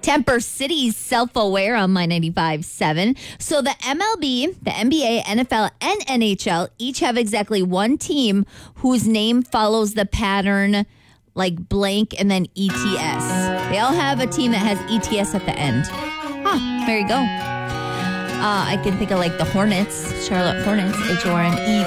Temper City's Self-Aware on My 95.7. So the MLB, the NBA, NFL, and NHL each have exactly one team whose name follows the pattern like blank and then ETS. They all have a team that has ETS at the end. There you go. I can think of like the Hornets, Charlotte Hornets, HORNETS.